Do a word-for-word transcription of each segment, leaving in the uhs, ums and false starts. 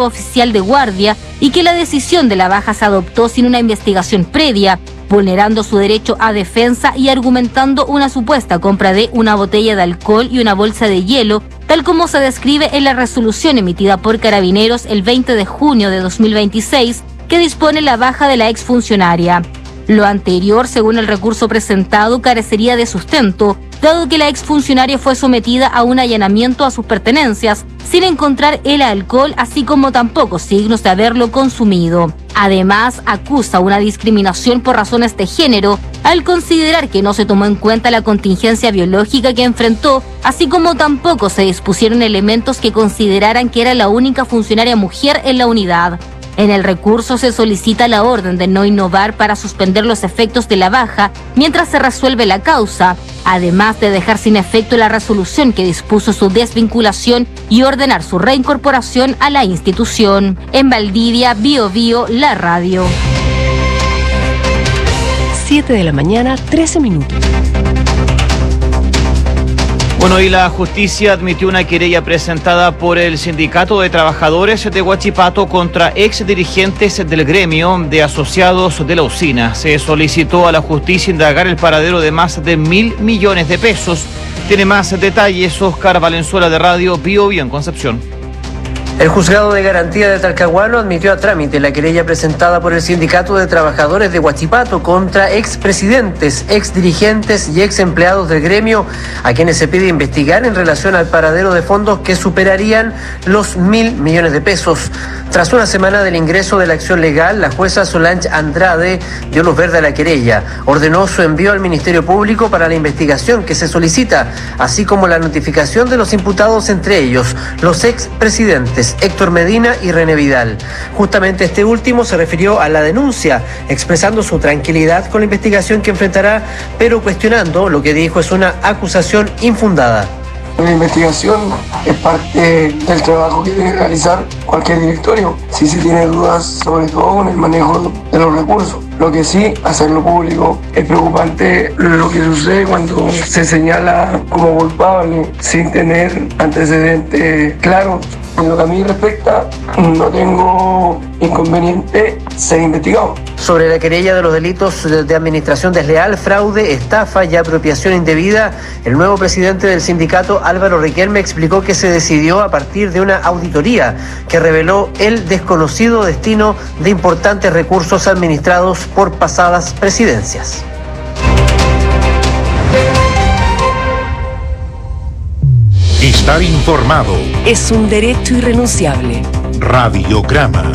nueva oficial de guardia y que la decisión de la baja se adoptó sin una investigación previa, vulnerando su derecho a defensa y argumentando una supuesta compra de una botella de alcohol y una bolsa de hielo, tal como se describe en la resolución emitida por Carabineros el veinte de junio de dos mil veintiséis, que dispone la baja de la exfuncionaria. Lo anterior, según el recurso presentado, carecería de sustento, dado que la exfuncionaria fue sometida a un allanamiento a sus pertenencias, sin encontrar el alcohol, así como tampoco signos de haberlo consumido. Además, acusa una discriminación por razones de género, al considerar que no se tomó en cuenta la contingencia biológica que enfrentó, así como tampoco se dispusieron elementos que consideraran que era la única funcionaria mujer en la unidad. En el recurso se solicita la orden de no innovar para suspender los efectos de la baja mientras se resuelve la causa, además de dejar sin efecto la resolución que dispuso su desvinculación y ordenar su reincorporación a la institución. En Valdivia, Bio Bio, la radio. siete de la mañana, trece minutos. Bueno, y la justicia admitió una querella presentada por el Sindicato de Trabajadores de Huachipato contra ex dirigentes del gremio de asociados de la usina. Se solicitó a la justicia indagar el paradero de más de mil millones de pesos. Tiene más detalles Oscar Valenzuela de Radio Bio Bio en Concepción. El Juzgado de Garantía de Talcahuano admitió a trámite la querella presentada por el Sindicato de Trabajadores de Huachipato contra expresidentes, exdirigentes y exempleados del gremio, a quienes se pide investigar en relación al paradero de fondos que superarían los mil millones de pesos. Tras una semana del ingreso de la acción legal, la jueza Solange Andrade dio luz verde a la querella, ordenó su envío al Ministerio Público para la investigación que se solicita, así como la notificación de los imputados, entre ellos los expresidentes Héctor Medina y René Vidal. Justamente este último se refirió a la denuncia, expresando su tranquilidad con la investigación que enfrentará, pero cuestionando lo que dijo es una acusación infundada. La investigación es parte del trabajo que debe realizar cualquier directorio, si se tiene dudas sobre todo con el manejo de los recursos. Lo que sí, hacerlo público. Es preocupante lo que sucede cuando se señala como culpable sin tener antecedentes claros. En lo que a mí respecta, no tengo inconveniente ser investigado. Sobre la querella de los delitos de administración desleal, fraude, estafa y apropiación indebida, el nuevo presidente del sindicato, Álvaro Riquelme, explicó que se decidió a partir de una auditoría que reveló el desconocido destino de importantes recursos administrados por pasadas presidencias. Estar informado es un derecho irrenunciable. Radiograma.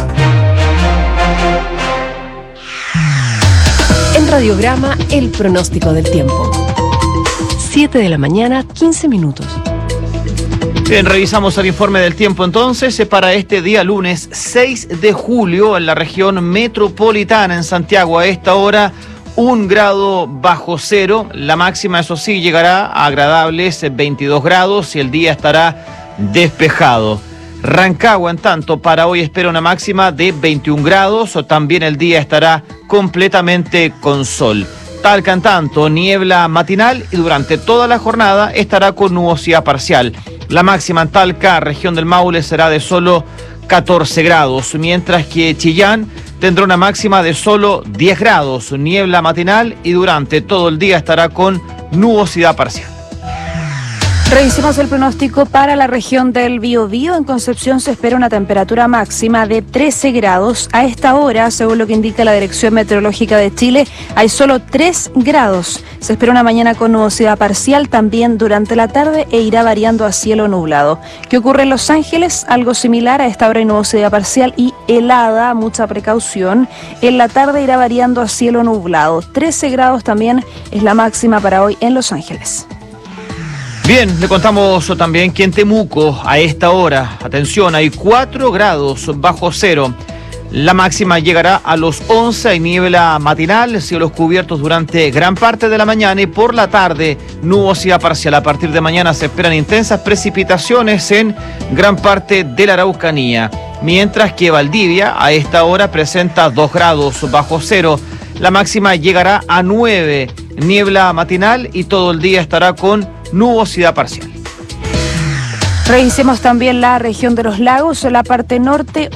En Radiograma, el pronóstico del tiempo. siete de la mañana, quince minutos. Bien, revisamos el informe del tiempo entonces para este día lunes seis de julio en la región metropolitana en Santiago. A esta hora un grado bajo cero, la máxima eso sí llegará a agradables veintidós grados y el día estará despejado. Rancagua, en tanto, para hoy espera una máxima de veintiún grados, o también el día estará completamente con sol. Talca, en tanto, niebla matinal y durante toda la jornada estará con nubosidad parcial. La máxima en Talca, región del Maule, será de solo catorce grados, mientras que Chillán tendrá una máxima de solo diez grados, niebla matinal y durante todo el día estará con nubosidad parcial. Revisemos el pronóstico para la región del Biobío. En Concepción se espera una temperatura máxima de trece grados. A esta hora, según lo que indica la Dirección Meteorológica de Chile, hay solo tres grados. Se espera una mañana con nubosidad parcial también durante la tarde e irá variando a cielo nublado. ¿Qué ocurre en Los Ángeles? Algo similar, a esta hora hay nubosidad parcial y helada, mucha precaución. En la tarde irá variando a cielo nublado. trece grados también es la máxima para hoy en Los Ángeles. Bien, le contamos también que en Temuco a esta hora, atención, hay cuatro grados bajo cero. La máxima llegará a los once, hay niebla matinal, cielos cubiertos durante gran parte de la mañana y por la tarde nubosidad parcial. A partir de mañana se esperan intensas precipitaciones en gran parte de la Araucanía. Mientras que Valdivia a esta hora presenta dos grados bajo cero. La máxima llegará a nueve, niebla matinal y todo el día estará con nubosidad parcial. Revisemos también la región de los lagos, la parte norte.